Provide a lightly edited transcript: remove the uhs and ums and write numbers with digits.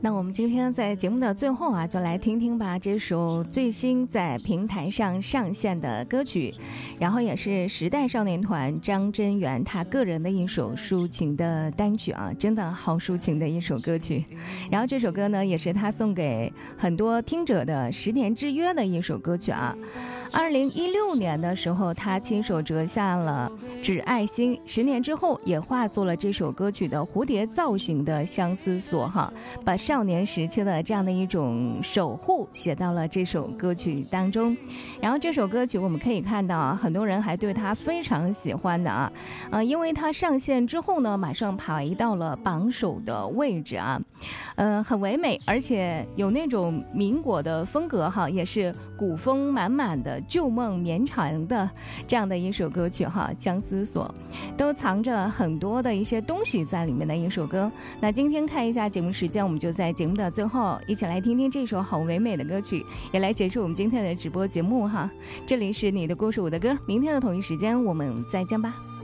那我们今天在节目的最后啊，就来听听吧这首最新在平台上上线的歌曲，然后也是时代少年团张真源他个人的一首抒情的单曲啊，真的好抒情的一首歌曲。然后这首歌呢，也是他送给很多听者的10年之约的一首歌曲啊。2016年的时候，他亲手折下了纸爱心，10年之后也化作了这首歌曲的蝴蝶造型的相思锁哈，把少年时期的这样的一种守护写到了这首歌曲当中。然后这首歌曲我们可以看到啊，很多人还对他非常喜欢的啊，因为他上线之后呢，马上排到了榜首的位置啊，很唯美，而且有那种民国的风格哈，也是古风满满的旧梦绵长的这样的一首歌曲哈，相思锁都藏着很多的一些东西在里面的一首歌。那今天看一下节目时间，我们就在节目的最后一起来听听这首好唯美的歌曲，也来结束我们今天的直播节目哈。这里是你的故事我的歌，明天的同一时间我们再见吧。